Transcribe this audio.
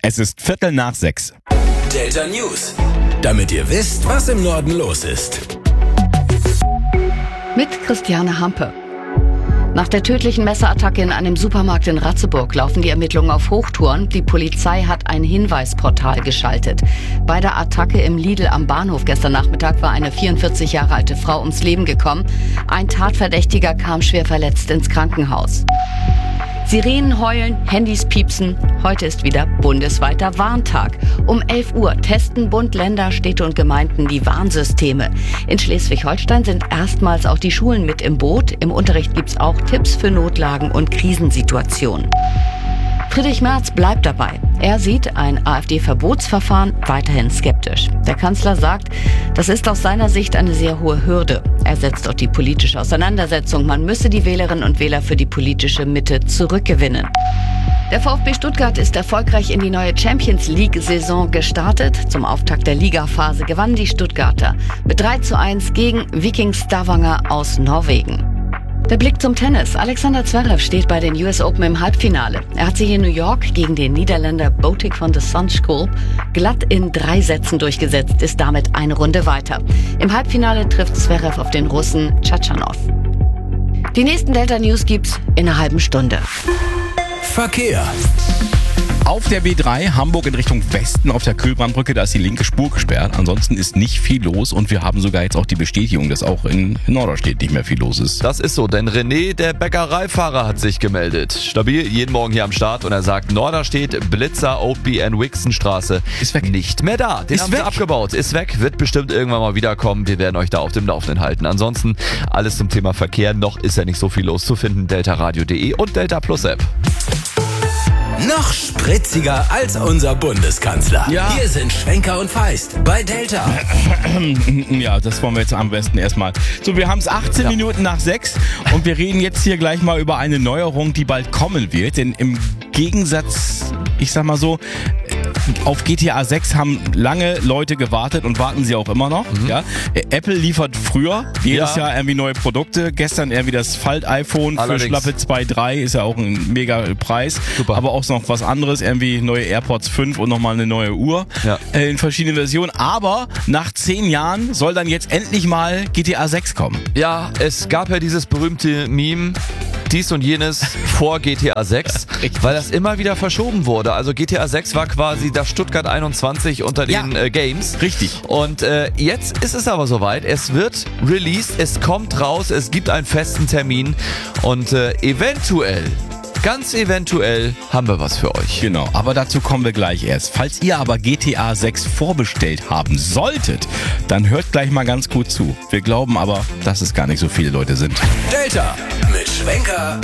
Es ist 5:45. Delta News. Damit ihr wisst, was im Norden los ist. Mit Christiane Hampe. Nach der tödlichen Messerattacke in einem Supermarkt in Ratzeburg laufen die Ermittlungen auf Hochtouren. Die Polizei hat ein Hinweisportal geschaltet. Bei der Attacke im Lidl am Bahnhof gestern Nachmittag war eine 44 Jahre alte Frau ums Leben gekommen. Ein Tatverdächtiger kam schwer verletzt ins Krankenhaus. Sirenen heulen, Handys piepsen. Heute ist wieder bundesweiter Warntag. Um 11 Uhr testen Bund, Länder, Städte und Gemeinden die Warnsysteme. In Schleswig-Holstein sind erstmals auch die Schulen mit im Boot. Im Unterricht gibt's auch Tipps für Notlagen und Krisensituationen. Friedrich Merz bleibt dabei. Er sieht ein AfD-Verbotsverfahren weiterhin skeptisch. Der Kanzler sagt, das ist aus seiner Sicht eine sehr hohe Hürde. Er setzt auf die politische Auseinandersetzung. Man müsse die Wählerinnen und Wähler für die politische Mitte zurückgewinnen. Der VfB Stuttgart ist erfolgreich in die neue Champions-League-Saison gestartet. Zum Auftakt der Ligaphase gewannen die Stuttgarter mit 3:1 gegen Viking Stavanger aus Norwegen. Der Blick zum Tennis. Alexander Zverev steht bei den US Open im Halbfinale. Er hat sich in New York gegen den Niederländer Botic van de Zandschulp glatt in 3 Sätzen durchgesetzt, ist damit eine Runde weiter. Im Halbfinale trifft Zverev auf den Russen Tschatschanow. Die nächsten Delta News gibt's in einer halben Stunde. Verkehr. Auf der B3 Hamburg in Richtung Westen auf der Kühlbrandbrücke, da ist die linke Spur gesperrt. Ansonsten ist nicht viel los und wir haben sogar jetzt auch die Bestätigung, dass auch in Norderstedt nicht mehr viel los ist. Das ist so, denn René, der Bäckereifahrer, hat sich gemeldet. Stabil, jeden Morgen hier am Start und er sagt, Norderstedt, Blitzer, OPN, Wixenstraße ist weg. Nicht mehr da. Den Ist haben weg. sie abgebaut. Ist weg, wird bestimmt irgendwann mal wiederkommen. Wir werden euch da auf dem Laufenden halten. Ansonsten alles zum Thema Verkehr. Noch ist ja nicht so viel los zu finden. deltaradio.de und Delta Plus App. Noch spritziger als unser Bundeskanzler. Ja. Hier sind Schwenker und Feist bei Delta. Ja, das wollen wir jetzt am besten erstmal. So, wir haben es 18 Minuten nach 6 und wir reden jetzt hier gleich mal über eine Neuerung, die bald kommen wird. Denn im Gegensatz, ich sag mal so, auf GTA 6 haben lange Leute gewartet und warten sie auch immer noch. Ja? Apple liefert früher jedes Jahr irgendwie neue Produkte. Gestern irgendwie das Falt-iPhone für schlappe 2,3 ist ja auch ein mega Preis. Super. Aber auch noch was anderes, irgendwie neue AirPods 5 und nochmal eine neue Uhr in verschiedenen Versionen. Aber nach 10 Jahren soll dann jetzt endlich mal GTA 6 kommen. Ja, es gab ja dieses berühmte Meme, dies und jenes vor GTA 6, weil das immer wieder verschoben wurde. Also GTA 6 war quasi das Stuttgart 21 unter den Games. Richtig. Und jetzt ist es aber soweit. Es wird released, es kommt raus, es gibt einen festen Termin und eventuell, ganz eventuell, haben wir was für euch. Genau, aber dazu kommen wir gleich erst. Falls ihr aber GTA 6 vorbestellt haben solltet, dann hört gleich mal ganz gut zu. Wir glauben aber, dass es gar nicht so viele Leute sind. Delta mit Schwenker